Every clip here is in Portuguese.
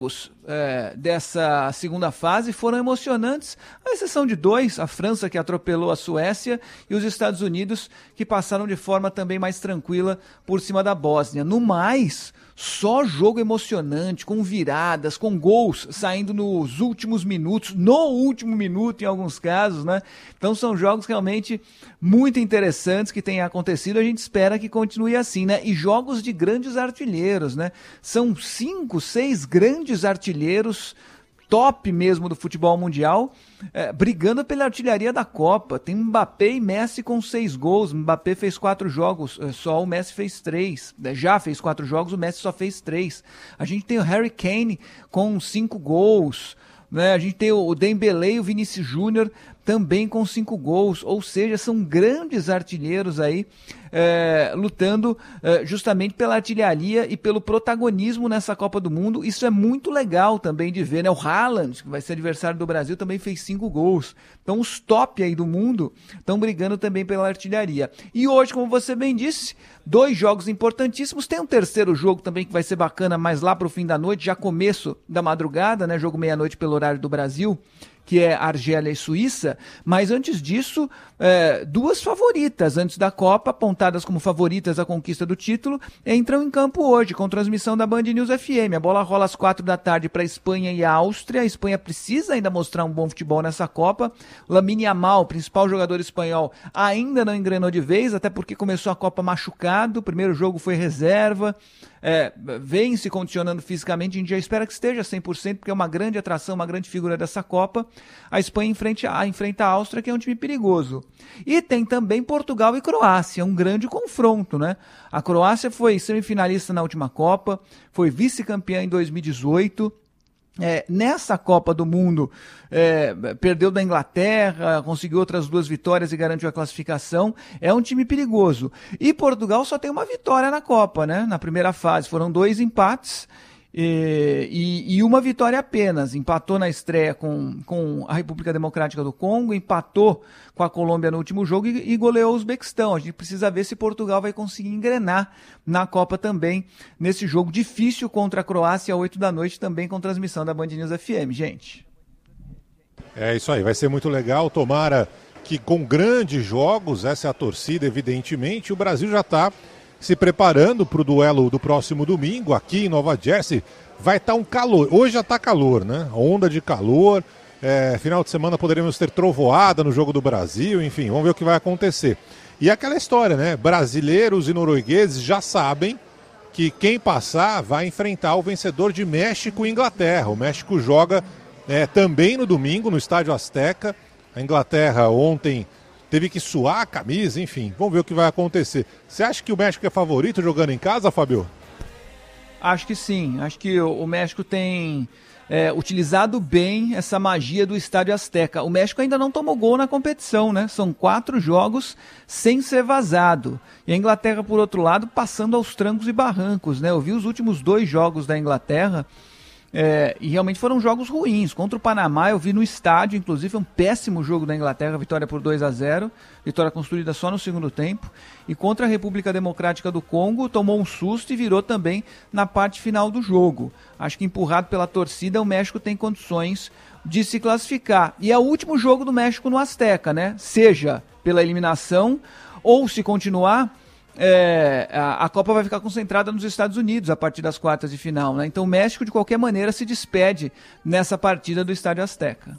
dessa segunda fase foram emocionantes, à exceção de dois, a França que atropelou a Suécia e os Estados Unidos que passaram de forma também mais tranquila por cima da Bósnia. No mais, só jogo emocionante, com viradas, com gols saindo nos últimos minutos, no último minuto em alguns casos, né? Então são jogos realmente muito interessantes que têm acontecido, a gente espera que continue assim, né? E jogos de grandes artilheiros, né? São 5, 6 grandes artilheiros top mesmo do futebol mundial, brigando pela artilharia da Copa. Tem Mbappé e Messi com 6 gols. Mbappé fez 4 jogos, só o Messi fez 3. Já fez 4 jogos, o Messi só fez 3. A gente tem o Harry Kane com 5 gols, né? A gente tem o Dembélé e o Vinícius Júnior também com 5 gols, ou seja, são grandes artilheiros aí lutando justamente pela artilharia e pelo protagonismo nessa Copa do Mundo. Isso é muito legal também de ver, né? O Haaland, que vai ser adversário do Brasil, também fez 5 gols. Então os top aí do mundo estão brigando também pela artilharia. E hoje, como você bem disse, 2 jogos importantíssimos. Tem um terceiro jogo também que vai ser bacana, mais lá para o fim da noite, já começo da madrugada, né? Jogo meia-noite pelo horário do Brasil, que é Argélia e Suíça, mas antes disso, 2 favoritas antes da Copa, apontadas como favoritas à conquista do título, entram em campo hoje, com transmissão da Band News FM. A bola rola às 4 da tarde para a Espanha e a Áustria. A Espanha precisa ainda mostrar um bom futebol nessa Copa. Lamine Yamal, principal jogador espanhol, ainda não engrenou de vez, até porque começou a Copa machucado, o primeiro jogo foi reserva, vem se condicionando fisicamente, a gente já espera que esteja 100%, porque é uma grande atração, uma grande figura dessa Copa. A Espanha enfrenta a Áustria, que é um time perigoso. E tem também Portugal e Croácia, um grande confronto, né? A Croácia foi semifinalista na última Copa, foi vice-campeã em 2018, nessa Copa do Mundo perdeu da Inglaterra, conseguiu outras 2 vitórias e garantiu a classificação. É um time perigoso. E Portugal só tem uma vitória na Copa, né? Na primeira fase foram 2 empates e uma vitória apenas. Empatou na estreia com a República Democrática do Congo, empatou com a Colômbia no último jogo e goleou o Uzbequistão. A gente precisa ver se Portugal vai conseguir engrenar na Copa também, nesse jogo difícil contra a Croácia, às 8 da noite, também com transmissão da Band News FM, gente. É isso aí, vai ser muito legal. Tomara que com grandes jogos, essa é a torcida, evidentemente. O Brasil já está se preparando para o duelo do próximo domingo, aqui em Nova Jersey. Vai estar um calor, hoje já está calor, né? Onda de calor, final de semana poderemos ter trovoada no Jogo do Brasil, enfim, vamos ver o que vai acontecer. E aquela história, né? Brasileiros e noruegueses já sabem que quem passar vai enfrentar o vencedor de México e Inglaterra. O México joga também no domingo, no Estádio Azteca. A Inglaterra ontem teve que suar a camisa, enfim, vamos ver o que vai acontecer. Você acha que o México é favorito jogando em casa, Fábio? Acho que sim, acho que o México tem utilizado bem essa magia do Estádio Azteca. O México ainda não tomou gol na competição, né? São 4 jogos sem ser vazado. E a Inglaterra, por outro lado, passando aos trancos e barrancos, né? Eu vi os últimos 2 jogos da Inglaterra, e realmente foram jogos ruins. Contra o Panamá eu vi no estádio, inclusive, um péssimo jogo da Inglaterra, vitória por 2-0, vitória construída só no segundo tempo. E contra a República Democrática do Congo tomou um susto e virou também na parte final do jogo. Acho que empurrado pela torcida, o México tem condições de se classificar. E é o último jogo do México no Azteca, né? Seja pela eliminação ou, se continuar, a Copa vai ficar concentrada nos Estados Unidos a partir das quartas de final, né? Então o México de qualquer maneira se despede nessa partida do Estádio Azteca.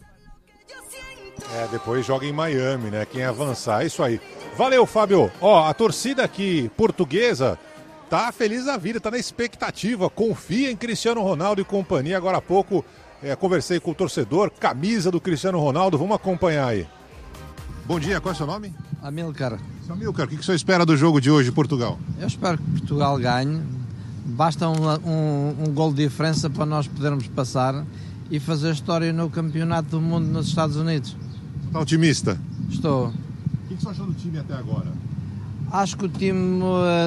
Depois joga em Miami, né? Quem avançar, é isso aí. Valeu, Fábio. A torcida aqui portuguesa tá feliz da vida, tá na expectativa, confia em Cristiano Ronaldo e companhia. Agora há pouco conversei com o torcedor, camisa do Cristiano Ronaldo, vamos acompanhar aí. Bom dia, qual é o seu nome? Amilcar. Amilcar, o que o senhor espera do jogo de hoje de Portugal? Eu espero que Portugal ganhe. Basta um gol de diferença para nós podermos passar e fazer história no Campeonato do Mundo nos Estados Unidos. Está otimista? Estou. O que você achou do time até agora? Acho que o time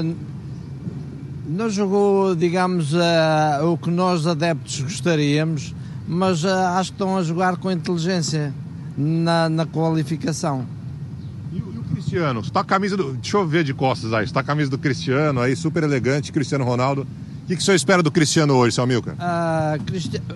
não jogou, digamos, o que nós adeptos gostaríamos, mas acho que estão a jogar com inteligência na qualificação. E o Cristiano? Está a camisa do... Deixa eu ver de costas aí. Está a camisa do Cristiano aí, super elegante, Cristiano Ronaldo. O que o senhor espera do Cristiano hoje, seu Amilcar?